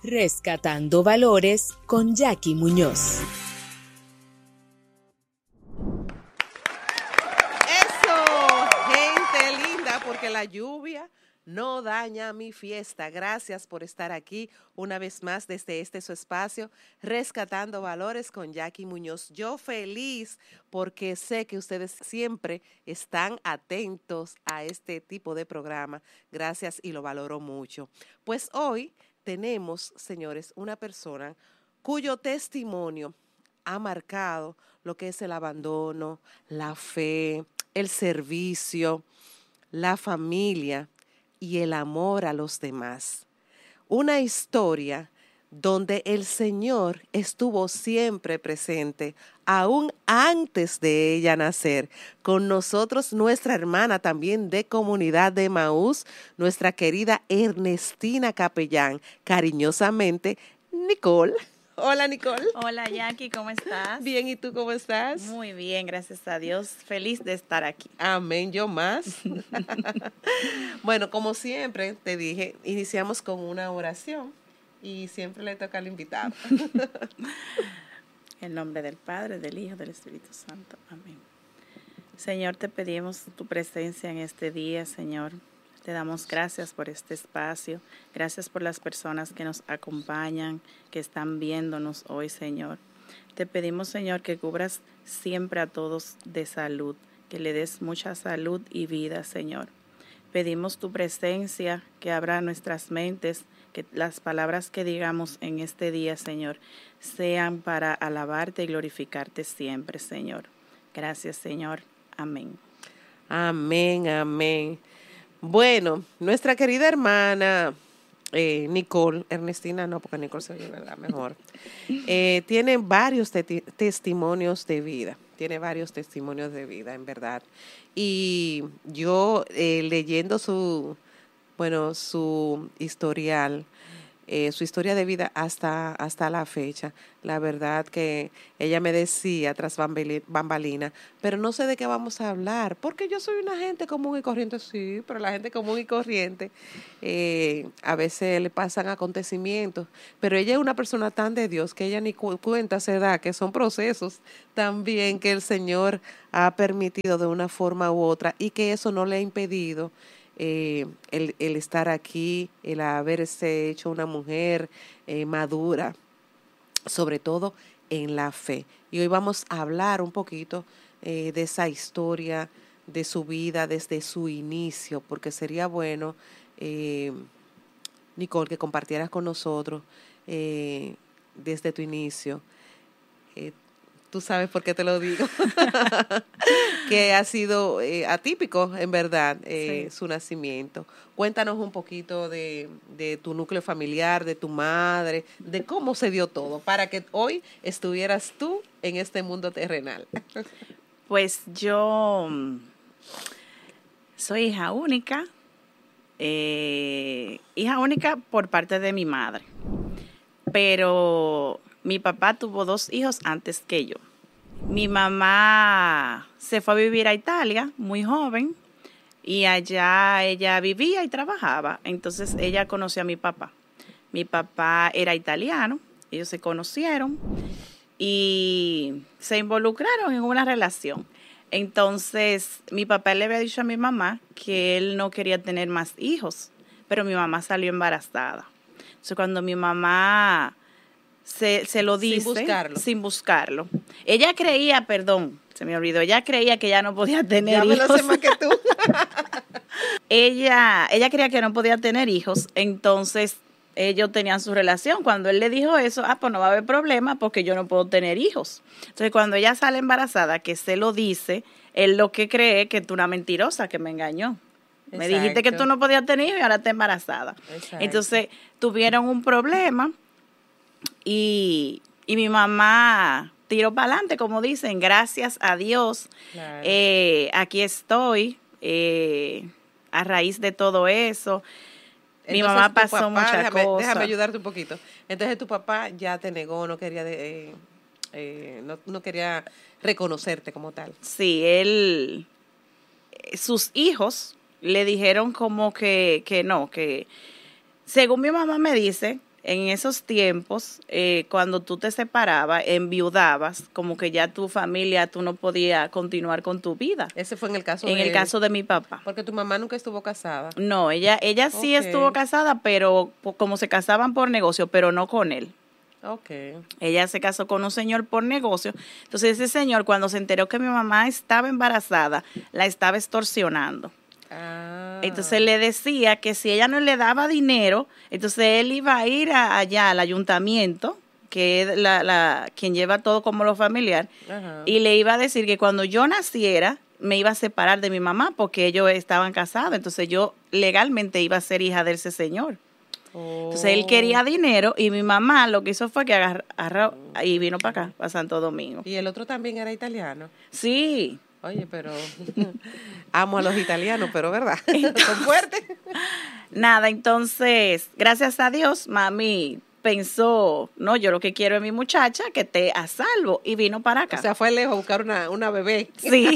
Rescatando Valores con Jackie Muñoz. Eso, gente linda, porque la lluvia no daña mi fiesta. Gracias por estar aquí una vez más desde su espacio, Rescatando Valores con Jackie Muñoz. Yo feliz porque sé que ustedes siempre están atentos a este tipo de programa. Gracias y lo valoro mucho. Pues hoy tenemos, señores, una persona cuyo testimonio ha marcado lo que es el abandono, la fe, el servicio, la familia y el amor a los demás. Una historia donde el Señor estuvo siempre presente, aún antes de ella nacer. Con nosotros nuestra hermana también de Comunidad de Emaús, nuestra querida Ernestina Capellán, cariñosamente Nicole. Hola, Nicole. Hola, Jackie, ¿cómo estás? Bien, ¿y tú cómo estás? Muy bien, gracias a Dios. Feliz de estar aquí. Amén, yo más. Bueno, como siempre te dije, iniciamos con una oración y siempre le toca al invitado. En nombre del Padre, del Hijo, del Espíritu Santo. Amén. Señor, te pedimos tu presencia en este día, Señor. Te damos gracias por este espacio. Gracias por las personas que nos acompañan, que están viéndonos hoy, Señor. Te pedimos, Señor, que cubras siempre a todos de salud, que le des mucha salud y vida, Señor. Pedimos tu presencia, que abra nuestras mentes, que las palabras que digamos en este día, Señor, sean para alabarte y glorificarte siempre, Señor. Gracias, Señor. Amén. Amén, amén. Bueno, nuestra querida hermana Nicole, Ernestina no, porque Nicole se oye, ¿verdad? Mejor. Tiene varios testimonios de vida. Tiene varios testimonios de vida, en verdad. Y yo leyendo su historial, su historia de vida hasta la fecha, la verdad que ella me decía tras bambalina, pero no sé de qué vamos a hablar, porque yo soy una gente común y corriente, sí, pero la gente común y corriente a veces le pasan acontecimientos, pero ella es una persona tan de Dios que ella ni cuenta se da, que son procesos también que el Señor ha permitido de una forma u otra y que eso no le ha impedido el estar aquí, el haberse hecho una mujer madura, sobre todo en la fe. Y hoy vamos a hablar un poquito de esa historia, de su vida desde su inicio, porque sería bueno, Nicole, que compartieras con nosotros desde tu inicio. Tú sabes por qué te lo digo, que ha sido atípico, en verdad, Sí. su nacimiento. Cuéntanos un poquito de tu núcleo familiar, de tu madre, de cómo se dio todo, para que hoy estuvieras tú en este mundo terrenal. Pues yo soy hija única por parte de mi madre, pero mi papá tuvo 2 hijos antes que yo. Mi mamá se fue a vivir a Italia muy joven y allá ella vivía y trabajaba. Entonces ella conoció a mi papá. Mi papá era italiano, ellos se conocieron y se involucraron en una relación. Entonces mi papá le había dicho a mi mamá que él no quería tener más hijos, pero mi mamá salió embarazada. Entonces cuando mi mamá se lo dice sin buscarlo. Ella creía, se me olvidó, ella creía que ya no podía tener hijos. Ya me lo sé más que tú. Ella creía que no podía tener hijos, entonces ellos tenían su relación. Cuando él le dijo eso, pues no va a haber problema porque yo no puedo tener hijos. Entonces cuando ella sale embarazada, que se lo dice, él lo que cree que tú una mentirosa, que me engañó. Exacto. Me dijiste que tú no podías tener hijos y ahora estás embarazada. Exacto. Entonces tuvieron un problema. Y mi mamá tiró para adelante, como dicen, gracias a Dios. Claro. Aquí estoy a raíz de todo eso. Entonces, mi mamá pasó muchas cosas. Déjame ayudarte un poquito. Entonces tu papá ya te negó, no quería no quería reconocerte como tal. Sí, sus hijos le dijeron como que no, que según mi mamá me dice, en esos tiempos, cuando tú te separabas, enviudabas, como que ya tu familia, tú no podías continuar con tu vida. Ese fue en el caso En de el él. caso de mi papá. Porque tu mamá nunca estuvo casada. No, ella sí Ok. estuvo casada, pero como se casaban por negocio, pero no con él. Ok. Ella se casó con un señor por negocio. Entonces ese señor, cuando se enteró que mi mamá estaba embarazada, la estaba extorsionando. Ah. Entonces le decía que si ella no le daba dinero, entonces él iba a ir allá al ayuntamiento, que es quien lleva todo como lo familiar, Ajá. y le iba a decir que cuando yo naciera me iba a separar de mi mamá porque ellos estaban casados. Entonces yo legalmente iba a ser hija de ese señor. Entonces él quería dinero y mi mamá lo que hizo fue que agarró y vino para acá, para Santo Domingo. Y el otro también era italiano. Sí. Oye, pero amo a los italianos, pero ¿verdad? Son fuertes. Nada, entonces, gracias a Dios, mami pensó, no, yo lo que quiero es mi muchacha que esté a salvo y vino para acá. O sea, fue lejos a buscar una bebé. Sí.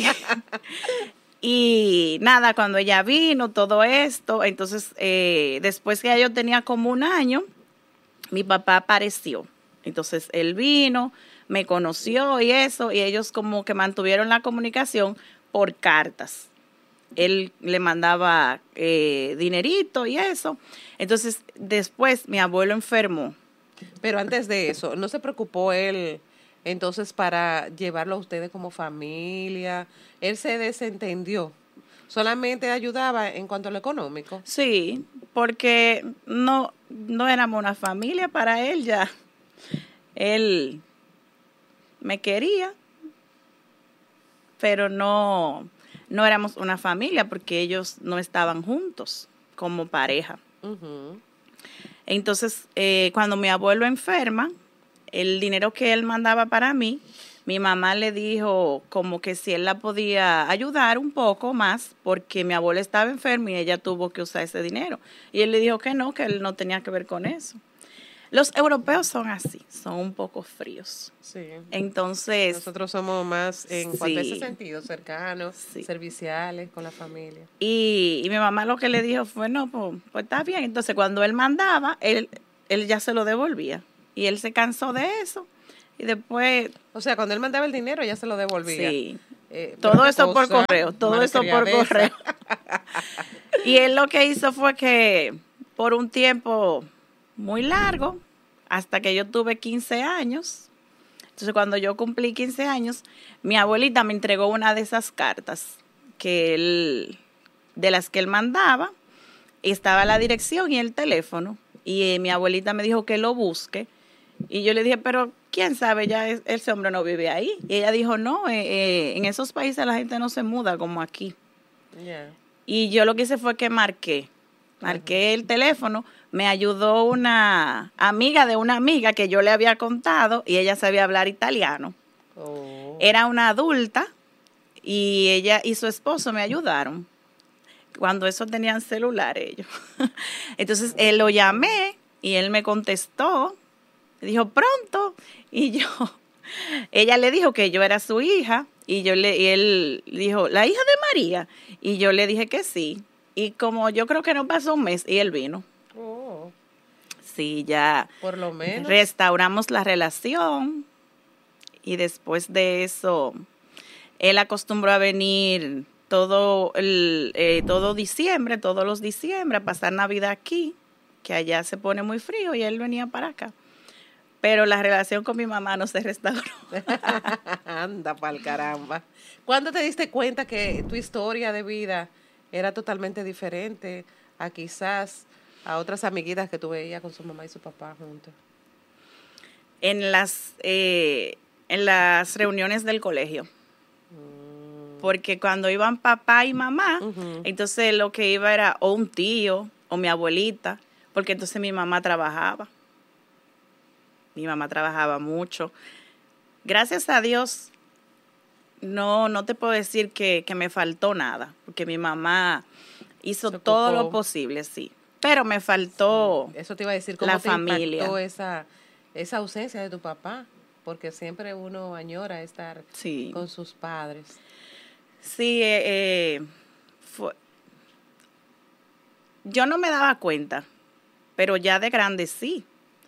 Y nada, cuando ella vino, todo esto, entonces después que yo tenía como un año, mi papá apareció. Entonces él vino, me conoció y eso, y ellos como que mantuvieron la comunicación por cartas. Él le mandaba dinerito y eso. Entonces después mi abuelo enfermó. Pero antes de eso, ¿no se preocupó él entonces para llevarlo a ustedes como familia? Él se desentendió. Solamente ayudaba en cuanto a lo económico. Sí, porque no éramos una familia para él ya. Él me quería, pero no éramos una familia porque ellos no estaban juntos como pareja. Ujú. Entonces, cuando mi abuelo enferma, el dinero que él mandaba para mí, mi mamá le dijo como que si él la podía ayudar un poco más porque mi abuelo estaba enfermo y ella tuvo que usar ese dinero. Y él le dijo que no, que él no tenía que ver con eso. Los europeos son así, son un poco fríos. Sí. Entonces, Nosotros somos más en cuanto a ese sí, sentido, cercanos, sí. serviciales con la familia. Y mi mamá lo que le dijo fue, no, pues está bien. Entonces, cuando él mandaba, él ya se lo devolvía. Y él se cansó de eso. Y después, O sea, cuando él mandaba el dinero, ya se lo devolvía. sí, Pero todo qué eso por cosa, correo, todo eso por malcriadeza. correo. Y él lo que hizo fue que por un tiempo muy largo, hasta que yo tuve 15 años, entonces cuando yo cumplí 15 años, mi abuelita me entregó una de esas cartas de las que él mandaba, y estaba la dirección y el teléfono, y mi abuelita me dijo que lo busque, y yo le dije, pero quién sabe, ya ese hombre no vive ahí. Y ella dijo, no, en esos países la gente no se muda como aquí. Ya. Y yo lo que hice fue que marqué el teléfono, me ayudó una amiga de una amiga que yo le había contado y ella sabía hablar italiano. Oh. Era una adulta y ella y su esposo me ayudaron. Cuando eso tenían celular ellos. Entonces él lo llamé y él me contestó, dijo pronto y ella le dijo que yo era su hija y él dijo, ¿la hija de María? Y yo le dije que sí. Y como yo creo que no pasó un mes y él vino. Oh. Sí, ya Por lo menos. restauramos la relación y después de eso él acostumbró a venir todo diciembre, todos los diciembre a pasar Navidad aquí, que allá se pone muy frío y él venía para acá. Pero la relación con mi mamá no se restauró. Anda pa'l caramba. ¿Cuándo te diste cuenta que tu historia de vida era totalmente diferente a quizás a otras amiguitas que tú veías con su mamá y su papá juntos? En las reuniones del colegio. Porque cuando iban papá y mamá, Ujú. entonces lo que iba era o un tío o mi abuelita, porque entonces mi mamá trabajaba. Mi mamá trabajaba mucho. Gracias a Dios, no te puedo decir que me faltó nada, porque mi mamá hizo Se todo ocupó. lo posible, sí. Pero me faltó Eso te iba a decir, ¿cómo la te familia. impactó esa ausencia de tu papá? Porque siempre uno añora estar Sí. con sus padres. Sí, yo no me daba cuenta, pero ya de grande sí.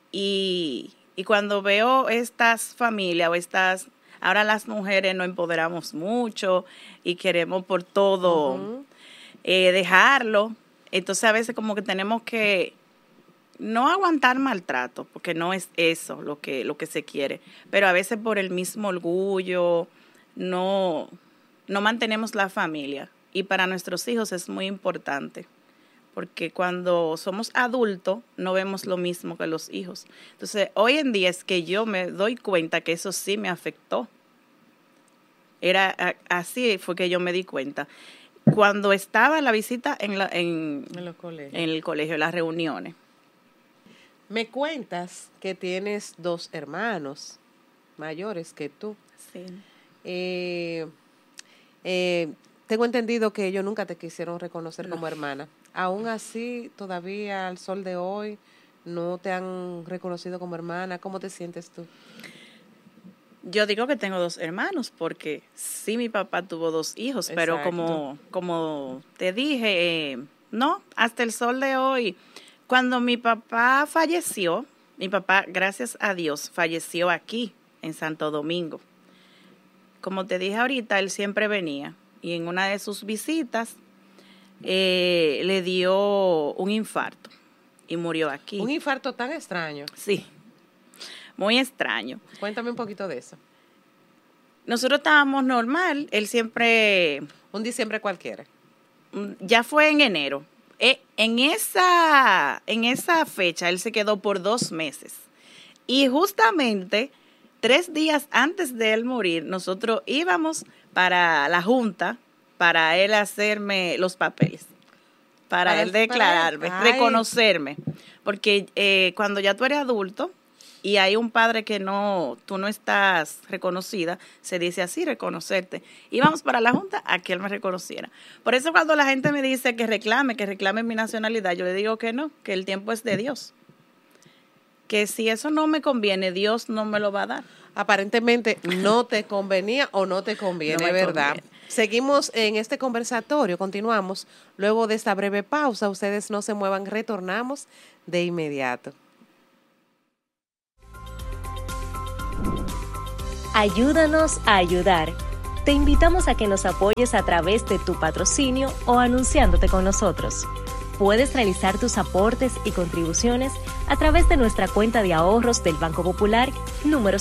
Y cuando veo estas familias ahora las mujeres nos empoderamos mucho y queremos por todo dejarlo. Entonces a veces como que tenemos que no aguantar maltrato, porque no es eso lo que se quiere, pero a veces por el mismo orgullo no mantenemos la familia. Y para nuestros hijos es muy importante, porque cuando somos adultos no vemos lo mismo que los hijos. Entonces, hoy en día es que yo me doy cuenta que eso sí me afectó. Así fue que yo me di cuenta. Cuando estaba la visita en los colegios. En el colegio, las reuniones. Me cuentas que tienes 2 hermanos mayores que tú. Sí. Tengo entendido que ellos nunca te quisieron reconocer como hermana. Aún así, todavía al sol de hoy, no te han reconocido como hermana. ¿Cómo te sientes tú? Yo digo que tengo 2 hermanos porque sí, mi papá tuvo 2 hijos, pero como te dije, no, hasta el sol de hoy. Cuando mi papá falleció, mi papá, gracias a Dios, falleció aquí, en Santo Domingo. Como te dije ahorita, él siempre venía y en una de sus visitas le dio un infarto y murió aquí. Un infarto tan extraño. Sí, muy extraño. Cuéntame un poquito de eso. Nosotros estábamos normal, él siempre... Un diciembre cualquiera. Ya fue en enero. En esa fecha él se quedó por 2 meses. Y justamente 3 días antes de él morir, nosotros íbamos para la junta para él hacerme los papeles, para él declararme, reconocerme. Porque cuando ya tú eres adulto y hay un padre que tú no estás reconocida, se dice así, reconocerte. Íbamos para la junta a que él me reconociera. Por eso cuando la gente me dice que reclame mi nacionalidad, yo le digo que no, que el tiempo es de Dios. Que si eso no me conviene, Dios no me lo va a dar. Aparentemente no te convenía o no te conviene, No me ¿verdad? conviene. Seguimos en este conversatorio, continuamos. Luego de esta breve pausa, ustedes no se muevan, retornamos de inmediato. Ayúdanos a ayudar. Te invitamos a que nos apoyes a través de tu patrocinio o anunciándote con nosotros. Puedes realizar tus aportes y contribuciones a través de nuestra cuenta de ahorros del Banco Popular, número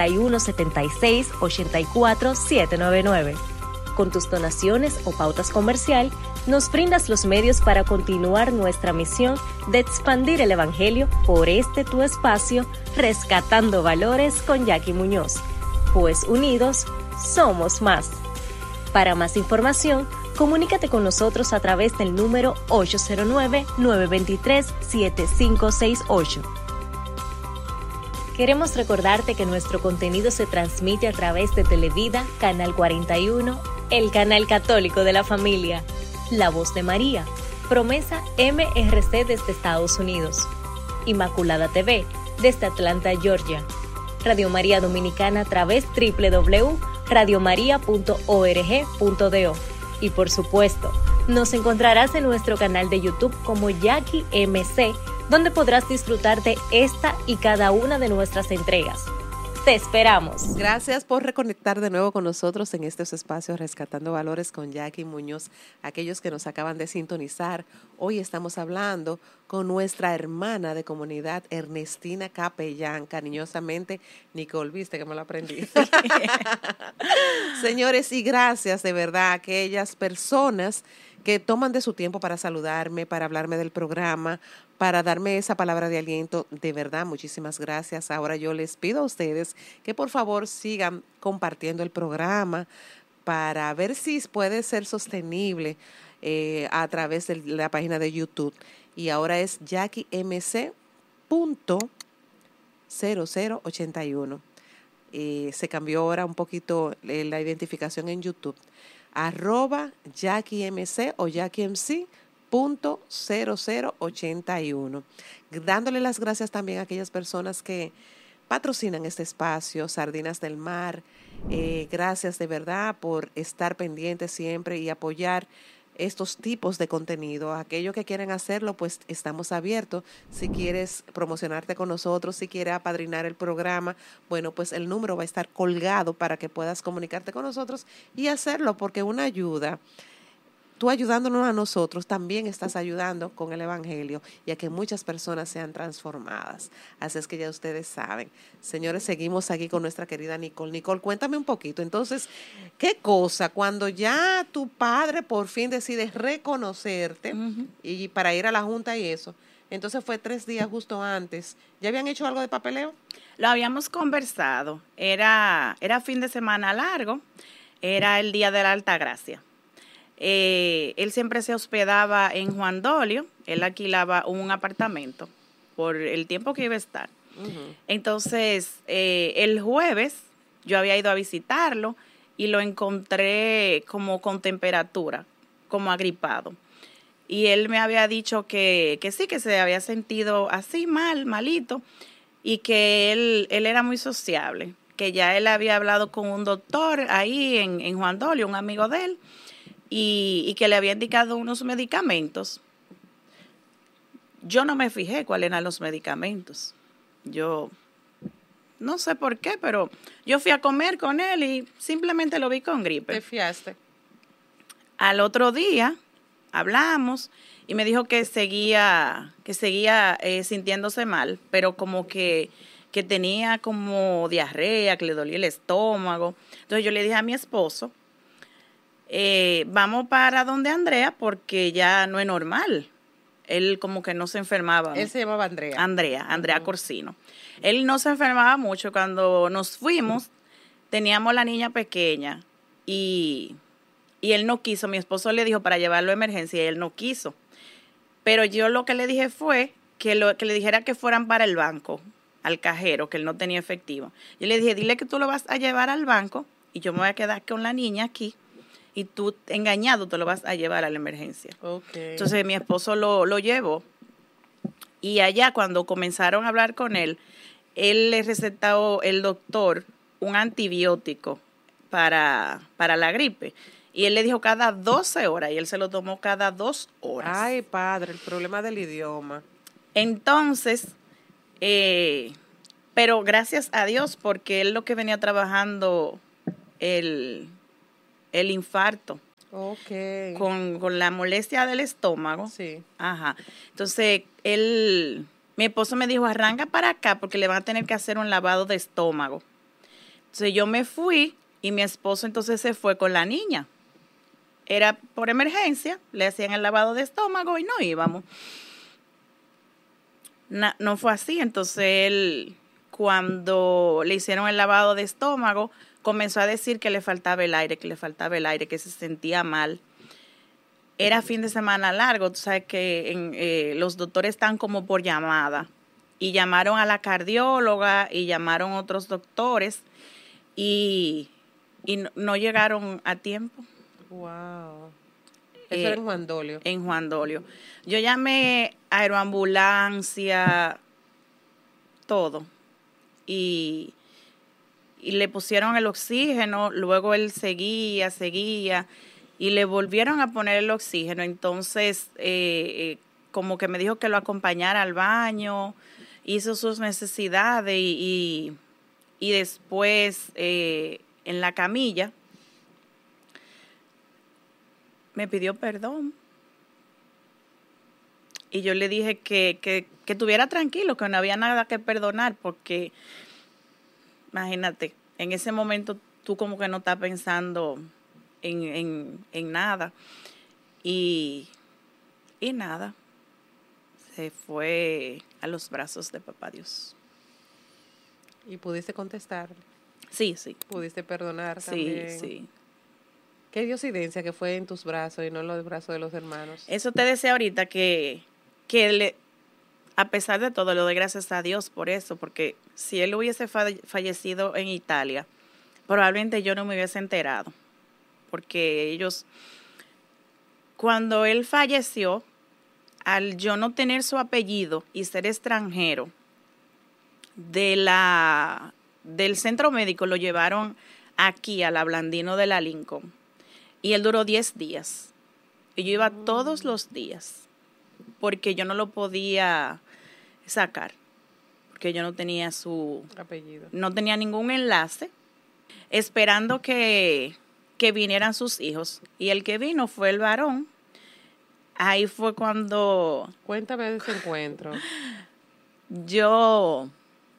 7176-84799. Con tus donaciones o pautas comercial, nos brindas los medios para continuar nuestra misión de expandir el Evangelio por tu espacio, Rescatando Valores con Jackie Muñoz. Pues unidos, somos más. Para más información, comunícate con nosotros a través del número 809-923-7568. Queremos recordarte que nuestro contenido se transmite a través de Televida, Canal 41, el canal católico de la familia, La Voz de María, Promesa MRC desde Estados Unidos, Inmaculada TV desde Atlanta, Georgia, Radio María Dominicana a través www.radiomaria.org.do y por supuesto, nos encontrarás en nuestro canal de YouTube como Jackie MC, donde podrás disfrutar de esta y cada una de nuestras entregas. ¡Te esperamos! Gracias por reconectar de nuevo con nosotros en estos espacios Rescatando Valores con Jackie Muñoz. Aquellos que nos acaban de sintonizar, hoy estamos hablando con nuestra hermana de comunidad, Ernestina Capellán, cariñosamente Nicole, viste que me lo aprendí. Señores, y gracias de verdad a aquellas personas que toman de su tiempo para saludarme, para hablarme del programa, para darme esa palabra de aliento. De verdad, muchísimas gracias. Ahora yo les pido a ustedes que por favor sigan compartiendo el programa para ver si puede ser sostenible a través de la página de YouTube. Y ahora es JackieMC.0081. Se cambió ahora un poquito la identificación en YouTube. @JackieMC o JackieMC.0081. Dándole las gracias también a aquellas personas que patrocinan este espacio, Sardinas del Mar. Gracias de verdad por estar pendientes siempre y apoyar estos tipos de contenido. Aquellos que quieren hacerlo, pues estamos abiertos. Si quieres promocionarte con nosotros, si quieres apadrinar el programa, bueno, pues el número va a estar colgado para que puedas comunicarte con nosotros y hacerlo, porque una ayuda, tú ayudándonos a nosotros, también estás ayudando con el Evangelio y a que muchas personas sean transformadas. Así es que ya ustedes saben. Señores, seguimos aquí con nuestra querida Nicole. Nicole, cuéntame un poquito. Entonces, ¿qué cosa cuando ya tu padre por fin decide reconocerte y para ir a la junta y eso? Entonces fue 3 días justo antes. ¿Ya habían hecho algo de papeleo? Lo habíamos conversado. Era fin de semana largo. Era el día de la Altagracia. Él siempre se hospedaba en Juan Dolio. Él alquilaba un apartamento por el tiempo que iba a estar. Entonces, el jueves yo había ido a visitarlo y lo encontré como con temperatura, como agripado. Y él me había dicho que sí, que se había sentido así malito, y que él era muy sociable, que ya él había hablado con un doctor ahí en Juan Dolio, un amigo de él, y que le había indicado unos medicamentos. Yo no me fijé cuáles eran los medicamentos. Yo no sé por qué, pero yo fui a comer con él y simplemente lo vi con gripe. ¿Te fiaste? Al otro día hablamos y me dijo que seguía sintiéndose mal, pero como que tenía como diarrea, que le dolía el estómago. Entonces yo le dije a mi esposo, vamos para donde Andrea porque ya no es normal. Él como que no se enfermaba. Él se llamaba Andrea. Andrea Corsino. Él no se enfermaba mucho. Cuando nos fuimos, teníamos la niña pequeña y él no quiso. Mi esposo le dijo para llevarlo a emergencia y él no quiso. Pero yo lo que le dije fue que le dijera que fueran para el banco, al cajero, que él no tenía efectivo. Yo le dije, dile que tú lo vas a llevar al banco y yo me voy a quedar con la niña aquí. Y tú, engañado, te lo vas a llevar a la emergencia. Okay. Entonces, mi esposo lo llevó. Y allá, cuando comenzaron a hablar con él le recetó el doctor un antibiótico para la gripe. Y él le dijo cada 12 horas, y él se lo tomó cada 2 horas. Ay, padre, el problema del idioma. Entonces, pero gracias a Dios, porque él lo que venía trabajando el infarto. Okay. Con la molestia del estómago. Sí. Ajá. Entonces, mi esposo me dijo, arranca para acá porque le van a tener que hacer un lavado de estómago. Entonces, yo me fui y mi esposo entonces se fue con la niña. Era por emergencia, le hacían el lavado de estómago y no íbamos. No fue así. Entonces, él, cuando le hicieron el lavado de estómago, comenzó a decir que le faltaba el aire, que se sentía mal. Era fin de semana largo, tú sabes que los doctores están como por llamada. Y llamaron a la cardióloga y llamaron a otros doctores y no llegaron a tiempo. Wow. Eso era en Juan Dolio. En Juan Dolio. Yo llamé a aeroambulancia, todo. Y le pusieron el oxígeno, luego él seguía, y le volvieron a poner el oxígeno. Entonces, como que me dijo que lo acompañara al baño, hizo sus necesidades y después en la camilla me pidió perdón. Y yo le dije que estuviera tranquilo, que no había nada que perdonar, porque imagínate, en ese momento tú como que no estás pensando en nada. Y nada, se fue a los brazos de Papá Dios. ¿Y pudiste contestarle? Sí. ¿Pudiste perdonar también? Sí. ¿Qué diosidencia que fue en tus brazos y no en los brazos de los hermanos? Eso te decía ahorita que a pesar de todo, le doy gracias a Dios por eso, porque si él hubiese fallecido en Italia, probablemente yo no me hubiese enterado, porque ellos, cuando él falleció, al yo no tener su apellido y ser extranjero, del centro médico lo llevaron aquí a la Blandino de la Lincoln, y él duró 10 días. Y yo iba todos los días, porque yo no lo podía sacar, porque yo no tenía Apellido. no tenía ningún enlace, esperando que vinieran sus hijos. Y el que vino fue el varón. Ahí fue cuando Cuéntame de ese encuentro. yo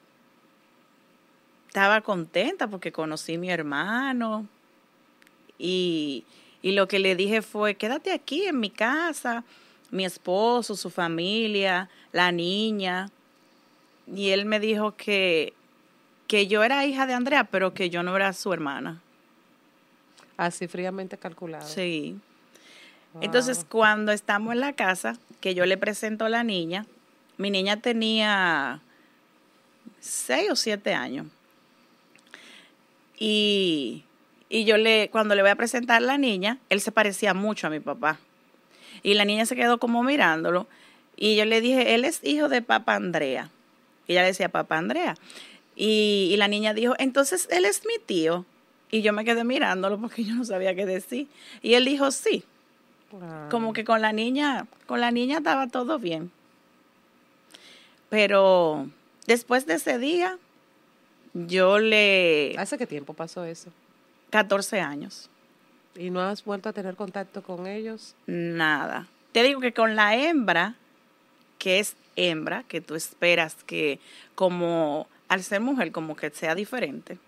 estaba contenta porque conocí a mi hermano y lo que le dije fue, quédate aquí en mi casa, mi esposo, su familia, la niña. Y él me dijo que yo era hija de Andrea, pero que yo no era su hermana. Así fríamente calculado. Sí. Wow. Entonces, cuando estamos en la casa, que yo le presento a la niña, mi niña tenía 6 o 7 años. Y yo cuando le voy a presentar a la niña, él se parecía mucho a mi papá. Y la niña se quedó como mirándolo. Y yo le dije, él es hijo de Papá Andrea. Y ella le decía, Papá Andrea. Y la niña dijo, entonces él es mi tío. Y yo me quedé mirándolo porque yo no sabía qué decir. Y él dijo, sí. Wow. Como que con la niña estaba todo bien. Pero después de ese día, ¿Hace qué tiempo pasó eso? 14 años. ¿Y no has vuelto a tener contacto con ellos? Nada. Te digo que con la hembra, que es hembra, que tú esperas que como al ser mujer como que sea diferente.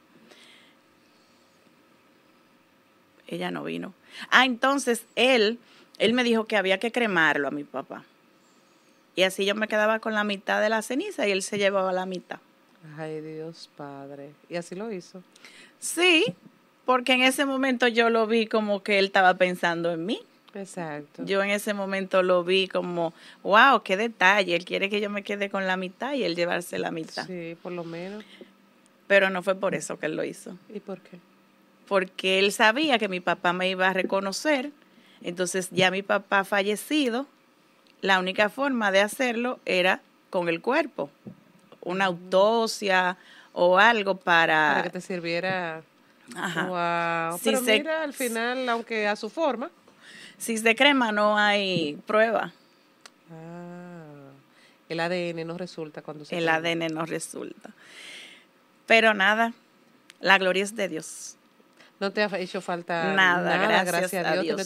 Ella no vino. Entonces él me dijo que había que cremarlo a mi papá. Y así yo me quedaba con la mitad de la ceniza y él se llevaba la mitad. Ay, Dios Padre. ¿Y así lo hizo? Sí, porque en ese momento yo lo vi como que él estaba pensando en mí. Exacto. Yo en ese momento lo vi como, wow, qué detalle. Él quiere que yo me quede con la mitad y él llevarse la mitad. Sí, por lo menos. Pero no fue por eso que él lo hizo. ¿Y por qué? Porque él sabía que mi papá me iba a reconocer. Entonces ya mi papá fallecido, la única forma de hacerlo era con el cuerpo. Una autopsia o algo Para que te sirviera. Ajá. Wow. Si Pero se- mira, al final, aunque a su forma. Si se crema no hay prueba. El ADN no resulta cuando se El crema. ADN no resulta. Pero nada, la gloria es de Dios. No te ha hecho falta Nada, nada, gracias a Dios. Dios.